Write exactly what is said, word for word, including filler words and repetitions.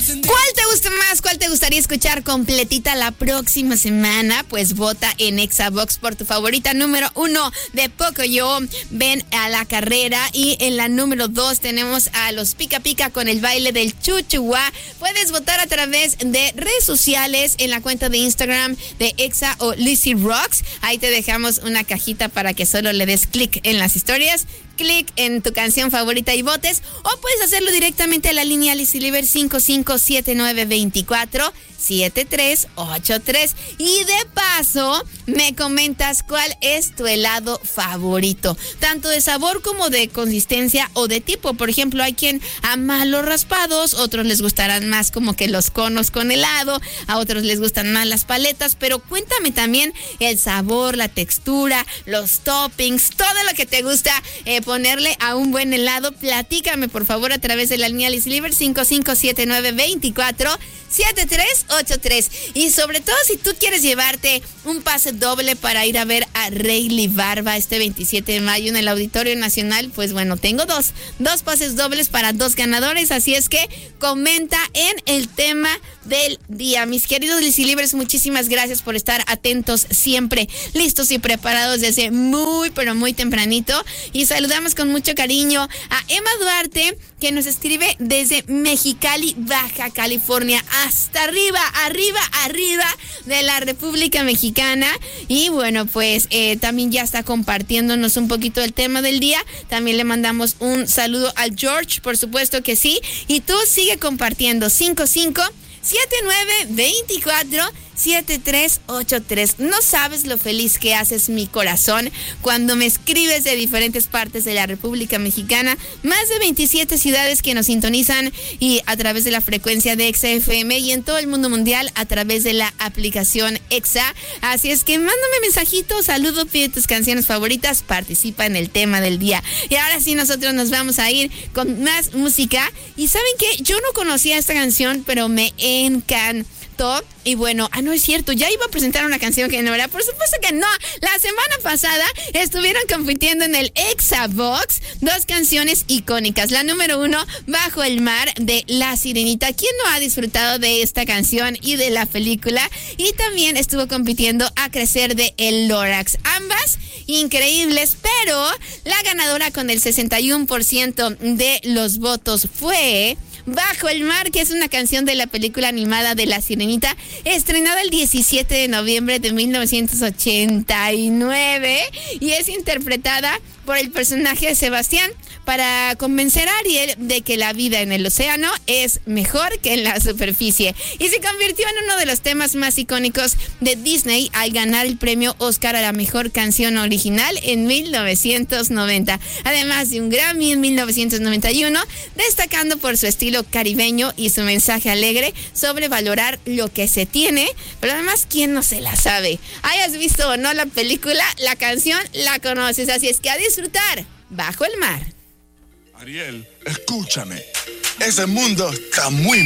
¿Cuál te gusta más? ¿Cuál te gustaría escuchar completita la próxima semana? Pues vota en Exabox por tu favorita. Número uno de Pocoyo, Ven a la Carrera. Y en la número dos tenemos a los Pica Pica con el baile del Chuchuá. Puedes votar a través de redes sociales en la cuenta de Instagram de Exa o Lizzy Rocks. Ahí te dejamos una cajita para que solo le des clic en las historias, clic en tu canción favorita y votes, o puedes hacerlo directamente a la línea Lizzy Liver cinco cinco siete nueve dos cuatro siete tres ocho tres. Y de paso me comentas cuál es tu helado favorito, tanto de sabor como de consistencia o de tipo. Por ejemplo, hay quien ama los raspados, otros les gustarán más como que los conos con helado, a otros les gustan más las paletas, pero cuéntame también el sabor, la textura, los toppings, todo lo que te gusta eh, ponerle a un buen helado. Platícame por favor a través de la línea Lizzy Liver cinco cinco siete nueve dos cuatro siete tres ocho tres. Y sobre todo si tú quieres llevarte un pase doble para ir a ver a Rayleigh Barba este veintisiete de mayo en el Auditorio Nacional, pues bueno, tengo dos, dos pases dobles para dos ganadores, así es que comenta en el tema del día. Mis queridos Lizzy Livers, muchísimas gracias por estar atentos siempre, listos y preparados desde muy, pero muy tempranito. Y saludamos con mucho cariño a Emma Duarte, que nos escribe desde Mexicali, Baja California, hasta arriba, arriba, arriba de la República Mexicana. Y bueno, pues eh, también ya está compartiéndonos un poquito el tema del día. También le mandamos un saludo al George, por supuesto que sí. Y tú sigue compartiendo cinco cinco siete nueve dos cuatro siete tres ocho tres. No sabes lo feliz que haces mi corazón cuando me escribes de diferentes partes de la República Mexicana. Más de veintisiete ciudades que nos sintonizan y a través de la frecuencia de Exa F M, y en todo el mundo mundial a través de la aplicación Exa. Así es que mándame mensajito, saludo, pide tus canciones favoritas, participa en el tema del día. Y ahora sí, nosotros nos vamos a ir con más música. Y ¿saben qué? Yo no conocía esta canción, pero me encantó. Y bueno, ah, no es cierto, ya iba a presentar una canción que no era, por supuesto que no. La semana pasada estuvieron compitiendo en el Exabox dos canciones icónicas. La número uno, Bajo el Mar, de La Sirenita. ¿Quién no ha disfrutado de esta canción y de la película? Y también estuvo compitiendo A Crecer, de El Lorax. Ambas increíbles, pero la ganadora con el sesenta y uno por ciento de los votos fue Bajo el Mar, que es una canción de la película animada de La Sirenita, estrenada el diecisiete de noviembre de mil novecientos ochenta y nueve, y es interpretada por el personaje de Sebastián para convencer a Ariel de que la vida en el océano es mejor que en la superficie, y se convirtió en uno de los temas más icónicos de Disney al ganar el premio Oscar a la mejor canción original en mil novecientos noventa, además de un Grammy en mil novecientos noventa y uno, destacando por su estilo caribeño y su mensaje alegre sobre valorar lo que se tiene, pero además, ¿quién no se la sabe? Hayas visto o no la película, la canción la conoces, así es que a disfrutar Bajo el Mar. Ariel, escúchame. Ese mundo está muy